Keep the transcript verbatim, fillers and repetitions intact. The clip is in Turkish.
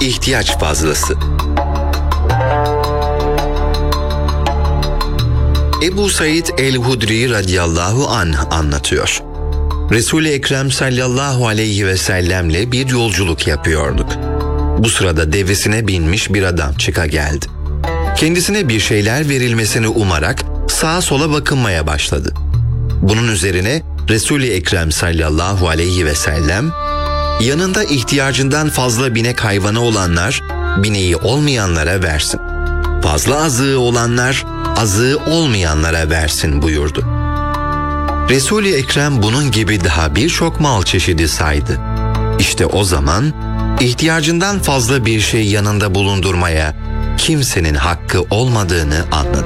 ihtiyaç fazlası. Ebu Said el-Hudri radıyallahu anh anlatıyor. Resul-i Ekrem sallallahu aleyhi ve sellemle bir yolculuk yapıyorduk. Bu sırada devesine binmiş bir adam çıka geldi. Kendisine bir şeyler verilmesini umarak sağa sola bakınmaya başladı. Bunun üzerine Resul-i Ekrem sallallahu aleyhi ve sellem, yanında ihtiyacından fazla binek hayvanı olanlar, bineği olmayanlara versin. Fazla azığı olanlar, azığı olmayanlara versin buyurdu. Resul-i Ekrem bunun gibi daha birçok mal çeşidi saydı. İşte o zaman ihtiyacından fazla bir şey yanında bulundurmaya kimsenin hakkı olmadığını anladı.